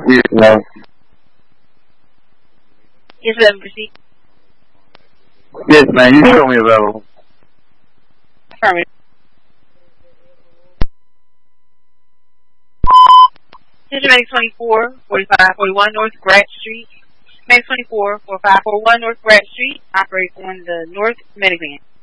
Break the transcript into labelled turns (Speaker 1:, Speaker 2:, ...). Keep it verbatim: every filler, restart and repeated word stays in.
Speaker 1: Yes, ma'am.
Speaker 2: Yes, ma'am. Proceed.
Speaker 1: Yes, ma'am. You show me available.
Speaker 2: Affirmative. Attention Medic twenty-four, forty-five forty-one North Grant Street. Medic twenty-four, forty-five forty-one North Grant Street. Operate on the North Medic van.